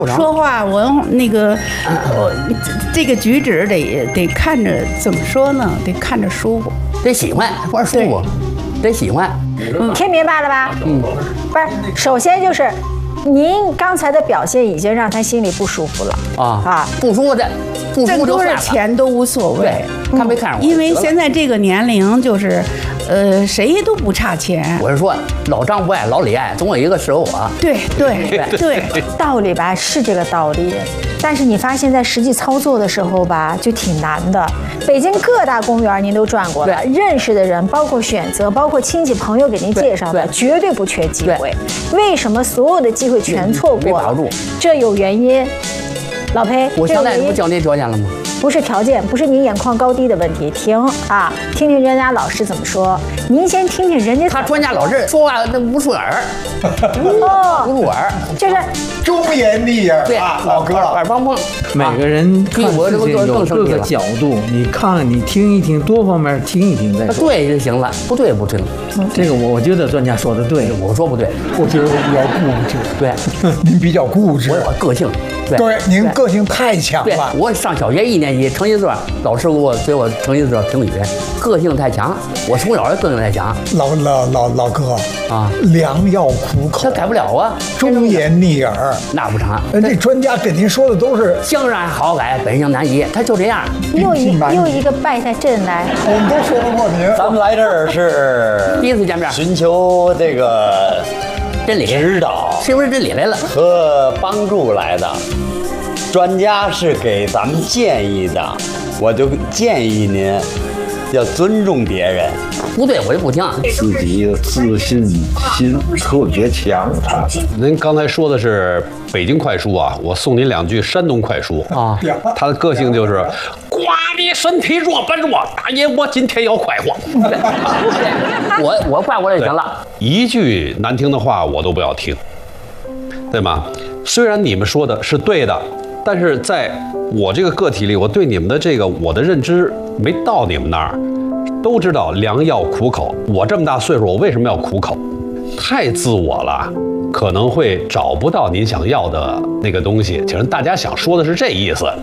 说话我这个举止得看着怎么说呢？得看着舒服， 得喜欢，不是舒服，得喜欢。 听明白了吧？不是，首先就是您刚才的表现已经让他心里不舒服了不舒服的，不舒服就挣多少钱都无所谓。 他没看上我， 因为现在这个年龄就是，谁都不差钱。 我是说，老张不爱，老李爱，总有一个适合我。 对， 道理吧是这个道理，但是你发现在实际操作的时候吧，就挺难的。北京各大公园您都转过了，认识的人，包括选择，包括亲戚朋友给您介绍的，绝对不缺机会。为什么所有的机会全错过了？这有原因。老裴， 我现在不教您条件了吗？ 不是条件，不是您眼眶高低的问题。听听人家老师怎么说。您先听听人家。 他专家老师说话那不顺耳，不入耳， 就是忠言逆耳。 对老哥， 耳旁风。 每个人看事情有各个角度，你看你听一听，多方面听一听再说。 对就行了，不对不听。 这个我觉得专家说的对， 我说不对， 我觉得我比较固执。 对， 您比较固执， 我有个性。 对，您个性太强了。 我上小学1年级成绩字，老师给我成绩字评语，个性太强。我从小就个性太强。 老哥良药苦口， 他改不了啊。 忠言逆耳， 那不成。 这专家跟您说的都是相然好改，本性难移，他就这样。 又一个败下阵来。 我们都说过您， 咱们来这儿是第一次见面， 寻求这个真理指导， 是不是真理来了？ 和帮助来的。专家是给咱们建议的，我就建议您要尊重别人。 不对，我就不听。 自己的自信心特别强。 您刚才说的是北京快书啊，我送您2句山东快书啊。他的个性就是瓜你身体弱不弱？大爷，我今天要快活。 我快活就行了。 一句难听的话我都不要听，对吗？虽然你们说的是对的，但是在我这个个体里，我对你们的我的认知没到你们那儿。都知道良药苦口，我这么大岁数，我为什么要苦口？太自我了，可能会找不到您想要的那个东西。其实大家想说的是这意思。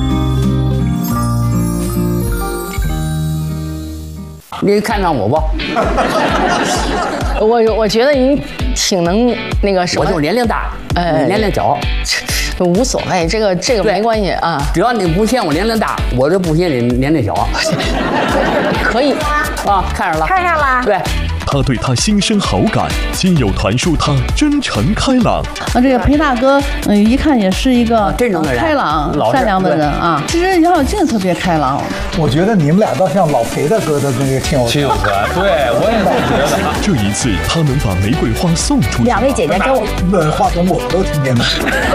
你看上我不？ 我觉得您挺能那个什么。 我就是年龄大，你年龄小。 无所谓，这个没关系啊。 只要你不嫌我年龄大，我就不嫌你年龄小。 可以看上了，对。 他对他心生好感，亲友传述他真诚开朗。 这个裴大哥，一看也是一个真诚的人， 开朗、善良的人啊。其实杨小静特别开朗。 我觉得你们俩倒像老裴大哥的那个亲友团。对，我也这么觉得。 这一次，他能把玫瑰花送出去。 2位姐姐跟我问话筒，我都听见了。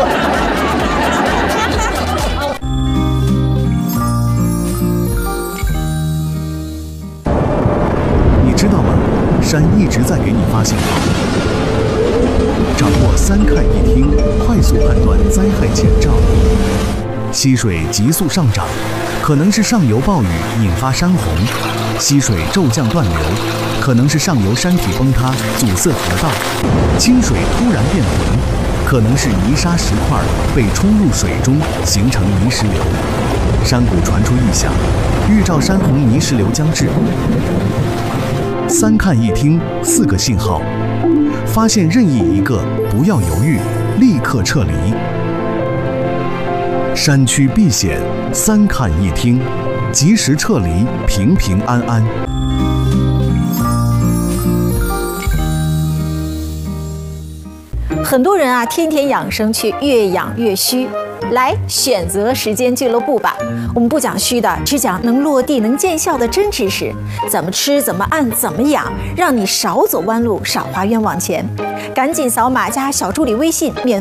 你知道吗？山一直在给你发信号。掌握3看1听，快速判断灾害前兆。溪水急速上涨，可能是上游暴雨引发山洪；溪水骤降断流，可能是上游山体崩塌阻塞河道；清水突然变浑，可能是泥沙石块被冲入水中形成泥石流。山谷传出异响，预兆山洪泥石流将至。3看1听4个信号，发现任意一个，不要犹豫，立刻撤离。山区避险，3看1听，及时撤离，平平安安。 很多人天天养生，却越养越虚。来选择时间俱乐部吧，我们不讲虚的，只讲能落地能见效的真知识，怎么吃怎么按怎么养，让你少走弯路，少花冤枉钱。赶紧扫码加小助理微信免